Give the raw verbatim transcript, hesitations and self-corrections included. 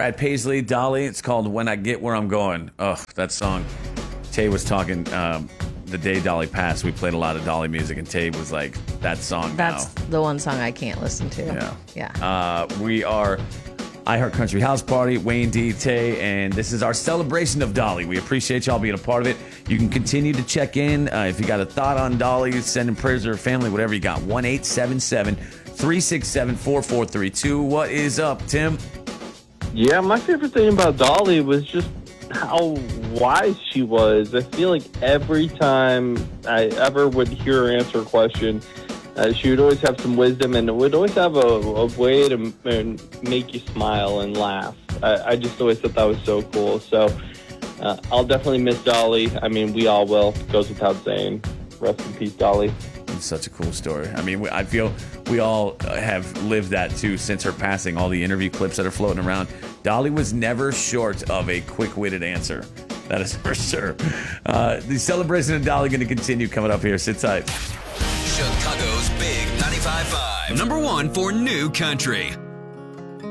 Brad Paisley, Dolly. It's called When I Get Where I'm Going. Ugh, that song. Tay was talking um, the day Dolly passed. We played a lot of Dolly music, and Tay was like, that song That's now. the one song I can't listen to. Yeah. Yeah. Uh, we are iHeart Country House Party, Wayne D, Tay, and this is our celebration of Dolly. We appreciate y'all being a part of it. You can continue to check in. Uh, if you got a thought on Dolly, sending prayers to her family, whatever you got. one eight seven seven, three six seven, four four three two. What is up, Tim? Yeah, my favorite thing about Dolly was just how wise she was. I feel like every time I ever would hear her answer a question, Uh, she would always have some wisdom and would always have a, a way to m- make you smile and laugh. I, I just always thought that was so cool. So uh, I'll definitely miss Dolly. I mean, we all will. Goes without saying. Rest in peace, Dolly. It's such a cool story. I mean, we, I feel we all have lived that too since her passing. All the interview clips that are floating around. Dolly was never short of a quick-witted answer. That is for sure. Uh, the celebration of Dolly going to continue coming up here. Sit tight. Chicago's Big ninety-five point five. Number one for new country.